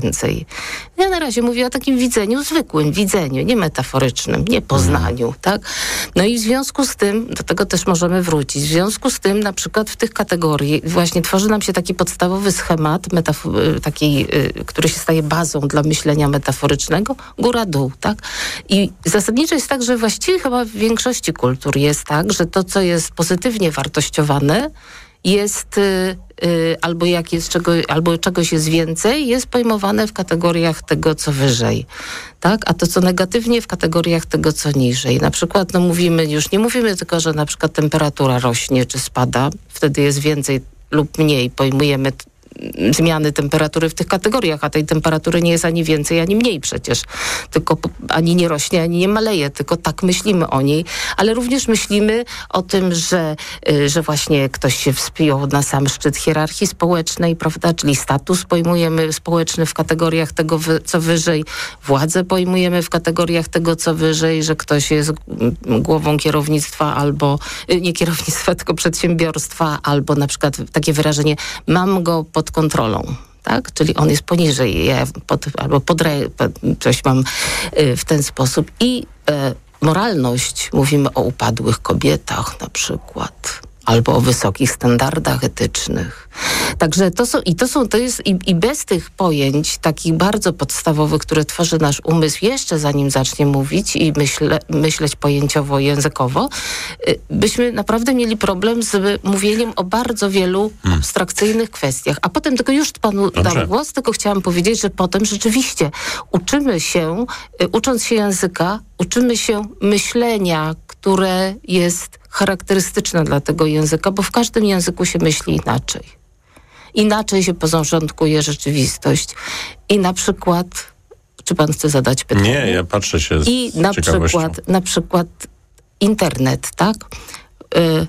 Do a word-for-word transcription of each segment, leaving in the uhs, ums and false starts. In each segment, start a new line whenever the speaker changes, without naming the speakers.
więcej. Ja na razie mówię o takim widzeniu zwykłym, widzeniu, nie metaforycznym, nie poznaniu, mhm. tak? No i w związku z tym, do tego też możemy wrócić, w związku z tym na przykład w tych kategorii właśnie tworzy nam się taki podstawowy schemat, metafo- taki, y, który się staje bazą dla myślenia metaforycznego, góra-dół, tak? I zasadniczo jest tak, że właściwie chyba w większości kultur jest tak, że to, co jest pozytywnie wartościowane, jest y, y, albo jak jest czego, albo czegoś jest więcej, jest pojmowane w kategoriach tego, co wyżej, tak? A to, co negatywnie, w kategoriach tego, co niżej. Na przykład, no mówimy, już nie mówimy tylko, że na przykład temperatura rośnie czy spada, wtedy jest więcej lub mniej, pojmujemy t- zmiany temperatury w tych kategoriach, a tej temperatury nie jest ani więcej, ani mniej przecież. Tylko ani nie rośnie, ani nie maleje, tylko tak myślimy o niej, ale również myślimy o tym, że, że właśnie ktoś się wspiął na sam szczyt hierarchii społecznej, prawda, czyli status pojmujemy społeczny w kategoriach tego, co wyżej, władzę pojmujemy w kategoriach tego, co wyżej, że ktoś jest głową kierownictwa albo, nie kierownictwa, tylko przedsiębiorstwa, albo na przykład takie wyrażenie, mam go pod kontrolą, tak? Czyli on jest poniżej, ja pod, albo pod, pod, coś mam y, w ten sposób. I y, moralność, mówimy o upadłych kobietach na przykład, albo o wysokich standardach etycznych. Także to są, i to są, to jest, i, i bez tych pojęć takich bardzo podstawowych, które tworzy nasz umysł jeszcze zanim zacznie mówić i myśle, myśleć pojęciowo, językowo, byśmy naprawdę mieli problem z mówieniem o bardzo wielu hmm. abstrakcyjnych kwestiach. A potem, tylko już panu
Dobrze.
dam głos, tylko chciałam powiedzieć, że potem rzeczywiście uczymy się, ucząc się języka, uczymy się myślenia, które jest charakterystyczne dla tego języka, bo w każdym języku się myśli inaczej. Inaczej się porządkuje rzeczywistość. I na przykład, czy pan chce zadać pytanie?
Nie, ja patrzę się z
I na
ciekawością.
przykład, na przykład internet, tak? Y-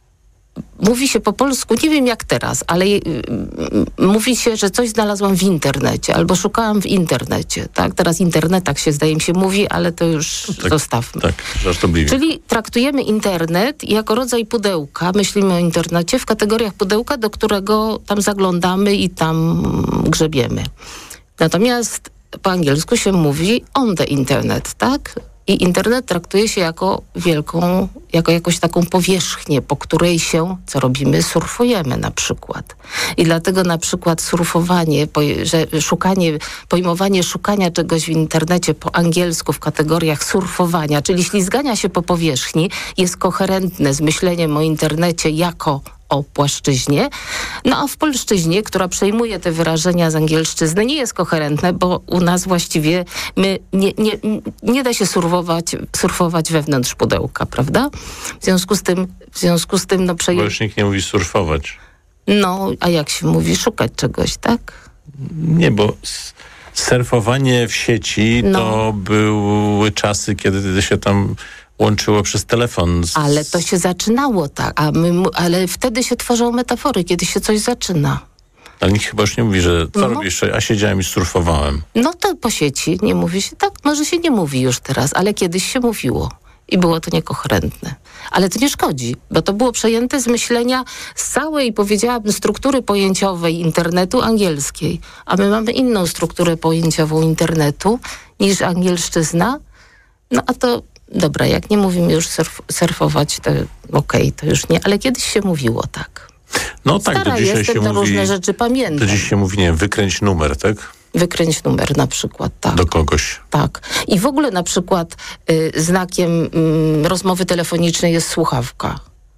Mówi się po polsku, nie wiem jak teraz, ale y, y, mówi się, że coś znalazłam w internecie, albo szukałam w internecie, tak? Teraz internetach się, zdaje mi się, mówi, ale to już
tak,
zostawmy.
Tak, żartobliwie.
Czyli traktujemy internet jako rodzaj pudełka, myślimy o internecie w kategoriach pudełka, do którego tam zaglądamy i tam grzebiemy. Natomiast po angielsku się mówi on the internet, tak? I internet traktuje się jako wielką, jako jakąś taką powierzchnię, po której się, co robimy, surfujemy na przykład. I dlatego na przykład surfowanie, że szukanie, pojmowanie szukania czegoś w internecie po angielsku w kategoriach surfowania, czyli ślizgania się po powierzchni, jest koherentne z myśleniem o internecie jako o płaszczyźnie, no a w polszczyźnie, która przejmuje te wyrażenia z angielszczyzny, nie jest koherentne, bo u nas właściwie my nie, nie, nie da się surfować, surfować wewnątrz pudełka, prawda? W związku z tym, w związku z tym, no przeje...
Bo już nikt nie mówi surfować.
No, a jak się mówi? Szukać czegoś, tak?
Nie, bo s- surfowanie w sieci
No.
to były czasy, kiedy się tam łączyło przez telefon. Z...
Ale to się zaczynało tak, a my, mu- ale wtedy się tworzą metafory, kiedy się coś zaczyna.
Ale nikt chyba już nie mówi, że co
No.
robisz? A siedziałem i surfowałem.
No to po sieci nie mówi się tak, może się nie mówi już teraz, ale kiedyś się mówiło i było to niekoherentne. Ale to nie szkodzi, bo to było przejęte z myślenia z całej, powiedziałabym, struktury pojęciowej internetu angielskiej, a my mamy inną strukturę pojęciową internetu niż angielszczyzna. No a to dobra, jak nie mówimy już surf, surfować, to okej, okay, to już nie, ale kiedyś się mówiło tak.
No tak,
Stara
do dzisiaj
jestem,
się
to
mówi...
różne rzeczy pamiętam.
Do dziś się mówi, nie wiem, wykręć numer, tak?
Wykręć numer na przykład, tak.
Do kogoś.
Tak. I w ogóle na przykład y, znakiem y, rozmowy telefonicznej jest słuchawka.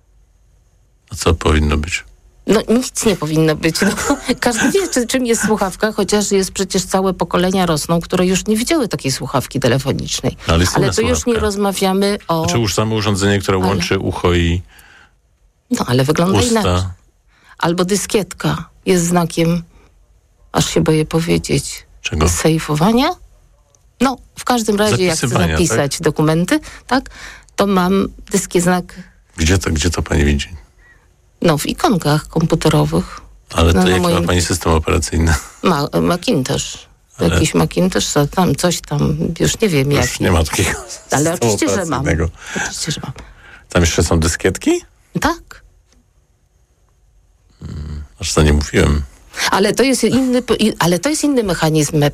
A co powinno być?
No nic nie powinno być. No, każdy wie, czy, czym jest słuchawka, chociaż jest przecież całe pokolenia rosną, które już nie widziały takiej słuchawki telefonicznej.
No, ale jest
ale
inna
to już
słuchawka.
nie rozmawiamy o...
Znaczy już samo urządzenie, które
Ale-
łączy ucho i
No ale wygląda
usta.
inaczej. Albo dyskietka jest znakiem, aż się boję powiedzieć,
Czego?
sejfowania? No, w każdym razie jak chcę
Zapisywania,
zapisać dokumenty, tak, to mam dyski znak,
Gdzie to, gdzie to pani widzi?
no w ikonkach komputerowych.
Ale to
No, na
jaki
moim-
ma pani system operacyjny?
Ma, Macintosh.
Ale-
Jakiś Macintosh, co tam, coś tam, już nie wiem
Już
jaki.
nie ma takiego
Ale
systemu
oczywiście, że mam.
operacyjnego.
Oczywiście, że mam.
Tam jeszcze są dyskietki?
Tak.
Aż to nie mówiłem.
Ale to jest inny, ale to jest inny mechanizm